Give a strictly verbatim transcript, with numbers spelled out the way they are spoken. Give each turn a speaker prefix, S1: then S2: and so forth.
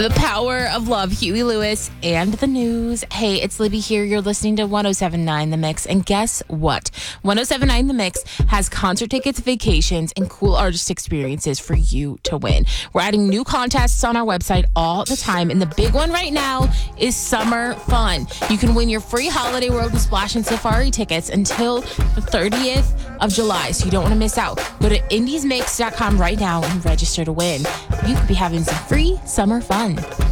S1: The power of love, Huey Lewis, and the news. Hey, it's Libby here. You're listening to one oh seven point nine The Mix. And guess what? one oh seven point nine The Mix has concert tickets, vacations, and cool artist experiences for you to win. We're adding new contests on our website all the time. And the big one right now is Summer Fun. You can win your free Holiday World with Splash and Safari tickets until the thirtieth of July. So you don't want to miss out. Go to indies mix dot com right now and register to win. You could be having some free summer fun.